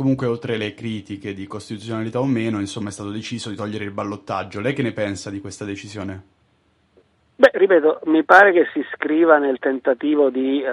Comunque, oltre le critiche di costituzionalità o meno, insomma, è stato deciso di togliere il ballottaggio. Lei che ne pensa di questa decisione? Beh, ripeto, mi pare che si scriva nel tentativo di,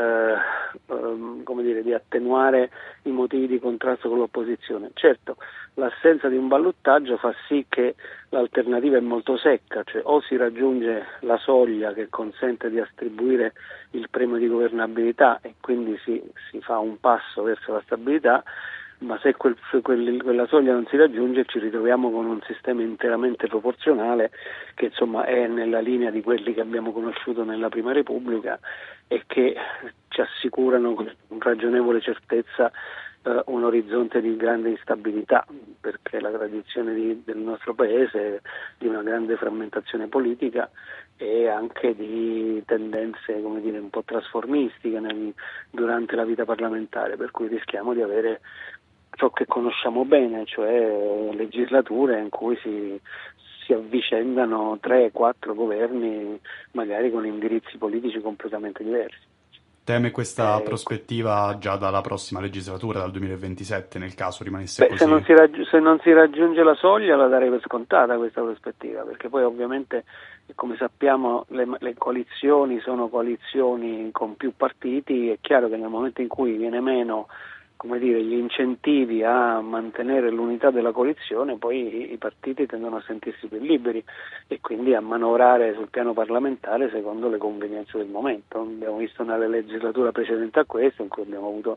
come dire, di attenuare i motivi di contrasto con l'opposizione. Certo, l'assenza di un ballottaggio fa sì che l'alternativa è molto secca, cioè o si raggiunge la soglia che consente di attribuire il premio di governabilità e quindi si fa un passo verso la stabilità, ma se quella soglia non si raggiunge ci ritroviamo con un sistema interamente proporzionale che insomma è nella linea di quelli che abbiamo conosciuto nella Prima Repubblica e che ci assicurano con ragionevole certezza un orizzonte di grande instabilità, perché la tradizione del nostro Paese è di una grande frammentazione politica e anche di tendenze, come dire, un po' trasformistiche durante la vita parlamentare, per cui rischiamo di avere ciò che conosciamo bene, cioè legislature in cui si avvicendano 3-4 governi, magari con indirizzi politici completamente diversi. Teme questa Ecco. prospettiva già dalla prossima legislatura, dal 2027, nel caso rimanesse Beh, così? se non si raggiunge la soglia la darei per scontata questa prospettiva, perché poi ovviamente, come sappiamo, le coalizioni sono coalizioni con più partiti. È chiaro che nel momento in cui viene meno, come dire, gli incentivi a mantenere l'unità della coalizione, poi i partiti tendono a sentirsi più liberi e quindi a manovrare sul piano parlamentare secondo le convenienze del momento. Abbiamo visto nella legislatura precedente a questa, in cui abbiamo avuto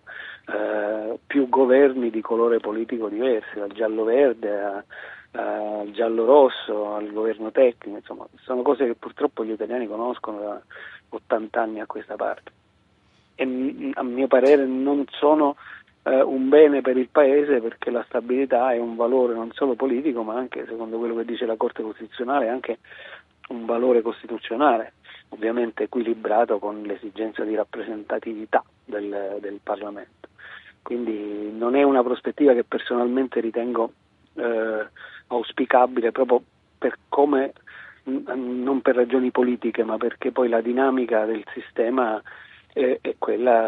più governi di colore politico diversi, dal giallo-verde al giallo-rosso, al governo tecnico, insomma, sono cose che purtroppo gli italiani conoscono da 80 anni a questa parte e a mio parere non sono un bene per il Paese, perché la stabilità è un valore non solo politico ma anche, secondo quello che dice la Corte Costituzionale, anche un valore costituzionale, ovviamente equilibrato con l'esigenza di rappresentatività del Parlamento. Quindi non è una prospettiva che personalmente ritengo auspicabile, proprio per come, non per ragioni politiche, ma perché poi la dinamica del sistema è quella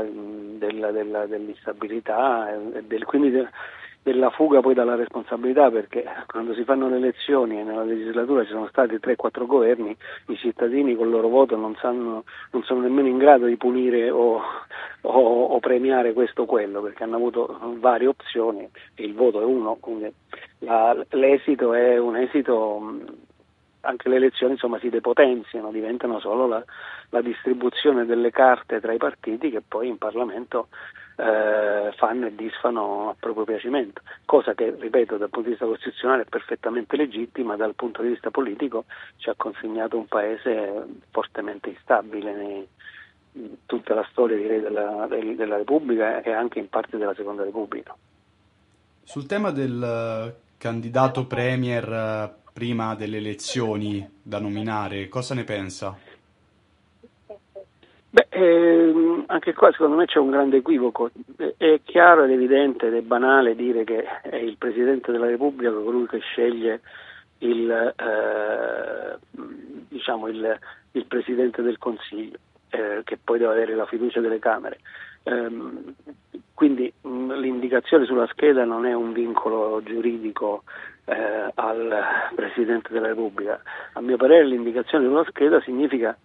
dell'instabilità quindi della fuga poi dalla responsabilità, perché quando si fanno le elezioni e nella legislatura ci sono stati 3-4 governi, i cittadini col loro voto non sono nemmeno in grado di punire o premiare questo o quello, perché hanno avuto varie opzioni e il voto è uno, quindi l'esito è un esito. Anche le elezioni insomma si depotenziano, diventano solo la distribuzione delle carte tra i partiti che poi in Parlamento fanno e disfano a proprio piacimento, cosa che, ripeto, dal punto di vista costituzionale è perfettamente legittima, dal punto di vista politico ci ha consegnato un paese fortemente instabile in tutta la storia, direi, della Repubblica e anche in parte della Seconda Repubblica. Sul tema del candidato premier prima delle elezioni da nominare, cosa ne pensa? Beh, anche qua secondo me c'è un grande equivoco. È chiaro ed evidente ed è banale dire che è il Presidente della Repubblica colui che sceglie diciamo il Presidente del Consiglio, che poi deve avere la fiducia delle Camere. Quindi l'indicazione sulla scheda non è un vincolo giuridico al Presidente della Repubblica. A mio parere l'indicazione sulla scheda significa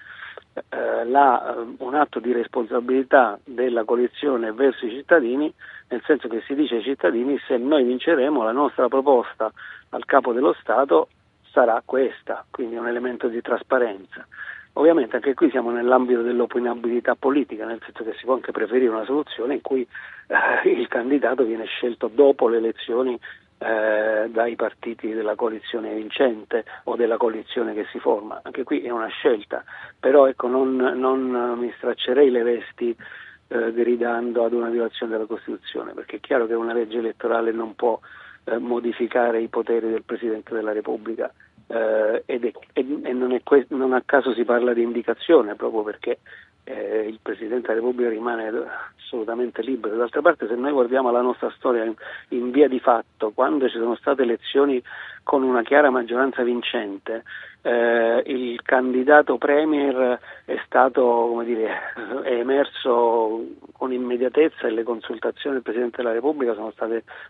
un atto di responsabilità della coalizione verso i cittadini, nel senso che si dice ai cittadini: se noi vinceremo, la nostra proposta al capo dello Stato sarà questa, quindi è un elemento di trasparenza. Ovviamente anche qui siamo nell'ambito dell'opinabilità politica, nel senso che si può anche preferire una soluzione in cui il candidato viene scelto dopo le elezioni dai partiti della coalizione vincente o della coalizione che si forma. Anche qui è una scelta, però ecco, non mi straccerei le vesti gridando ad una violazione della Costituzione, perché è chiaro che una legge elettorale non può modificare i poteri del Presidente della Repubblica, e non a caso si parla di indicazione, proprio perché il Presidente della Repubblica rimane assolutamente libero. D'altra parte, se noi guardiamo la nostra storia in via di fatto, quando ci sono state elezioni con una chiara maggioranza vincente, il candidato premier è stato, come dire, è emerso con immediatezza e le consultazioni del Presidente della Repubblica sono state